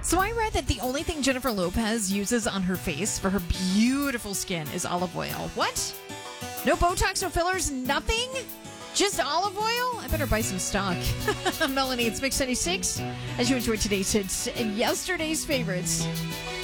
So I read that the only thing Jennifer Lopez uses on her face for her beautiful skin is olive oil. What? No Botox, no fillers, nothing? Just olive oil? I better buy some stock. I'm Melanie, it's Mix 96. As you enjoyed today's hits and yesterday's favorites.